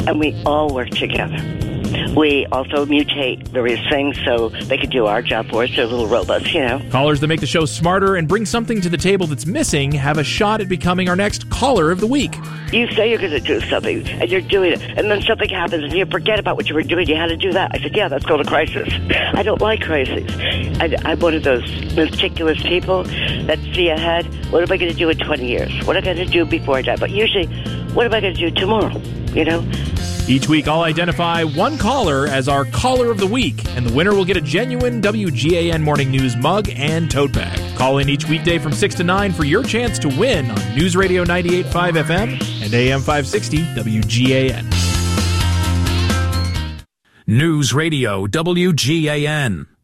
and we all work together. We also mutate various things so they could do our job for us. They're little robots, you know. Callers that make the show smarter and bring something to the table that's missing have a shot at becoming our next Caller of the Week. You say you're going to do something, and you're doing it, and then something happens, and you forget about what you were doing. You had to do that. I said, yeah, that's called a crisis. I don't like crises. I'm one of those meticulous people that see ahead. What am I going to do in 20 years? What am I going to do before I die? But usually, what am I going to do tomorrow, you know? Each week, I'll identify one caller as our Caller of the Week, and the winner will get a genuine WGAN Morning News mug and tote bag. Call in each weekday from 6 to 9 for your chance to win on News Radio 98.5 FM and AM 560 WGAN. News Radio WGAN.